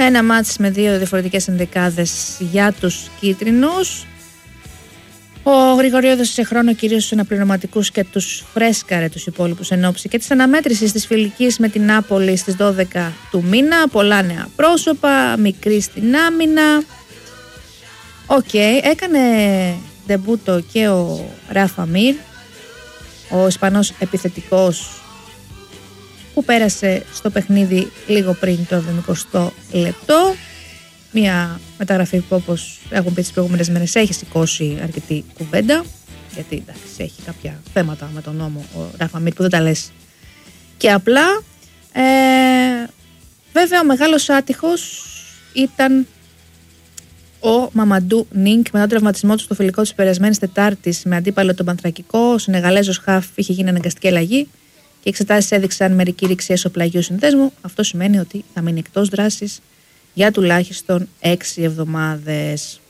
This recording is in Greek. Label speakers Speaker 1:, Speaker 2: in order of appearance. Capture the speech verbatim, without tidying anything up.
Speaker 1: Ένα μάτς με δύο διαφορετικές ενδεκάδες για τους κίτρινους. Ο Γρηγοριώδης σε χρόνο κυρίως στους αναπληρωματικούς και τους φρέσκαρε τους υπόλοιπους εν ώψη και της αναμέτρησης της φιλικής με την Νάπολη στις δώδεκα του μήνα. Πολλά νέα πρόσωπα, μικρή στην άμυνα. Οκ, okay, έκανε ντεμπούτο και ο Ράφα Μίρ, ο Ισπανός επιθετικός που πέρασε στο παιχνίδι λίγο πριν το εβδομηκοστό λεπτό. Μια μεταγραφή που, όπως έχουν πει τις προηγούμενες μέρες, έχει σηκώσει αρκετή κουβέντα, γιατί εντάξει, έχει κάποια θέματα με τον νόμο ο Ράφα Μίρ που δεν τα λες και απλά. Ε, βέβαια ο μεγάλος άτυχος ήταν ο Μαμαντού Νίνκ μετά τον τραυματισμό του στο φιλικό της περασμένης Τετάρτης με αντίπαλο τον Πανθρακικό. Ο Σενεγαλέζος χαφ είχε γίνει αναγκαστική αλλαγή και οι εξετάσεις έδειξαν μερική ρήξη έσω-πλαγιού συνδέσμου. Αυτό σημαίνει ότι θα μείνει εκτός δράσης για τουλάχιστον έξι εβδομάδες.